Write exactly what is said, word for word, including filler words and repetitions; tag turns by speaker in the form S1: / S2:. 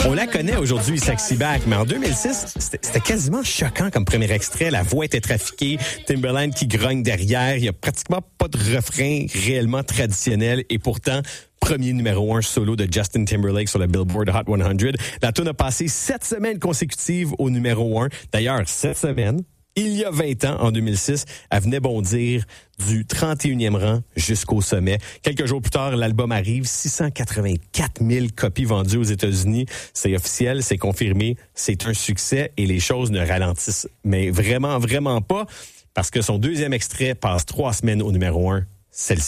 S1: On la connaît aujourd'hui, Sexy Back, mais en deux mille six, c'était, c'était quasiment choquant comme premier extrait. La voix était trafiquée, Timbaland qui grogne derrière. Il y a pratiquement pas de refrain réellement traditionnel et pourtant, premier numéro un solo de Justin Timberlake sur le Billboard Hot cent. La tune a passé sept semaines consécutives au numéro un. D'ailleurs, cette semaine, il y a vingt ans, en deux mille six, elle venait bondir du trente et unième rang jusqu'au sommet. Quelques jours plus tard, l'album arrive, six cent quatre-vingt-quatre mille copies vendues aux États-Unis. C'est officiel, c'est confirmé, c'est un succès et les choses ne ralentissent. Mais vraiment, vraiment pas, parce que son deuxième extrait passe trois semaines au numéro un, celle-ci.